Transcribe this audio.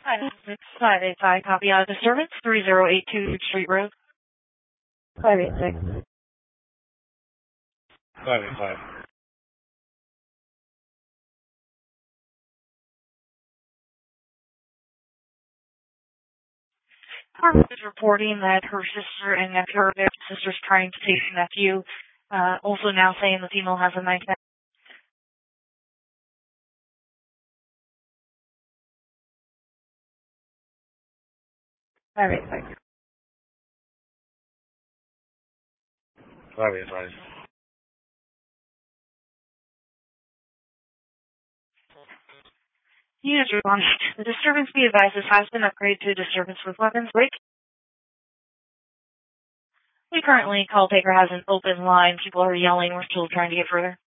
585, copy out of disturbance, 3082 Street Road. 586. 585. Department is reporting that her sister and nephew, her sister's trying to take her nephew, also now saying the female has a knife. 586. 585. Units responding. The disturbance, be advised, this has been upgraded to a disturbance with weapons. We currently, call taker has an open line. People are yelling. We're still trying to get further.